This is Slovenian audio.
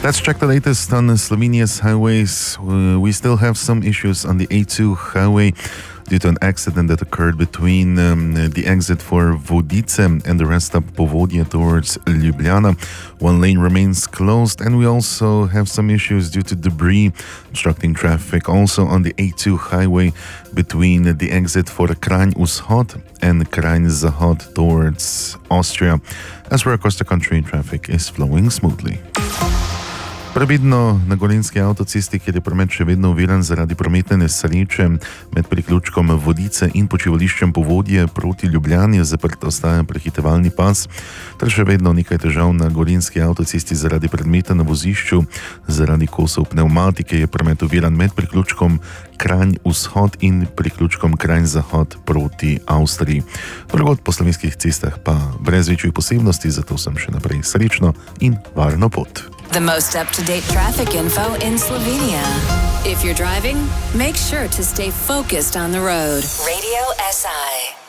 Let's check the latest on Slovenia's highways. We still have some issues on the A2 highway due to an accident that occurred between the exit for Vodice and the rest of Povodje towards Ljubljana. One lane remains closed, and we also have some issues due to debris obstructing traffic also on the A2 highway between the exit for Kranj Vzhod and Kranj Zahod towards Austria. Elsewhere across the country, traffic is flowing smoothly. Previdno na Gorenjski avtocesti, kjer je promet še vedno oviran zaradi prometne nesreče med priključkom Vodice in počivališčem Povodje proti Ljubljani, zaprt ostaja prehitevalni pas, ter še vedno nekaj težav na Gorenjski avtocesti zaradi predmeta na vozišču. Zaradi kosov pnevmatike je promet oviran med priključkom Kranj Vzhod in priključkom Kranj Zahod proti Avstriji. Drugod po slovenskih cestah pa brez večjih posebnosti, zato sem še naprej srečno in varno pot. The most up-to-date traffic info in Slovenia. If you're driving, make sure to stay focused on the road. Radio SI.